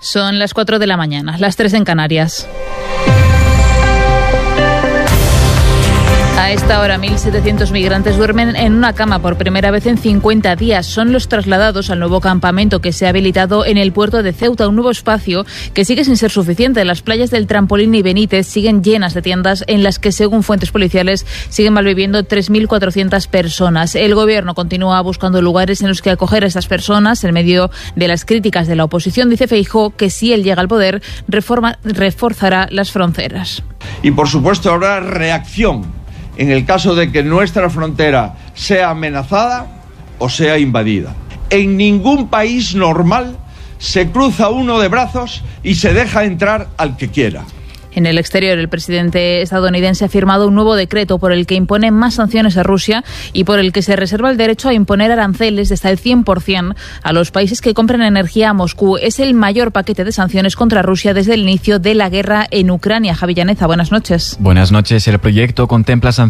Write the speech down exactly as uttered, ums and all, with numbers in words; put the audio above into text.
Son las cuatro de la mañana, las tres en Canarias. A esta hora, mil setecientos migrantes duermen en una cama por primera vez en cincuenta días. Son los trasladados al nuevo campamento que se ha habilitado en el puerto de Ceuta, un nuevo espacio que sigue sin ser suficiente. Las playas del Trampolín y Benítez siguen llenas de tiendas en las que, según fuentes policiales, siguen malviviendo tres mil cuatrocientas personas. El Gobierno continúa buscando lugares en los que acoger a estas personas en medio de las críticas de la oposición. Dice Feijóo que si él llega al poder, reforma, reforzará las fronteras. Y, por supuesto, habrá reacción en el caso de que nuestra frontera sea amenazada o sea invadida. En ningún país normal se cruza uno de brazos y se deja entrar al que quiera. En el exterior, el presidente estadounidense ha firmado un nuevo decreto por el que impone más sanciones a Rusia y por el que se reserva el derecho a imponer aranceles de hasta el cien por ciento a los países que compren energía a Moscú. Es el mayor paquete de sanciones contra Rusia desde el inicio de la guerra en Ucrania. Javi Llaneza, buenas noches. Buenas noches. El proyecto contempla sanciones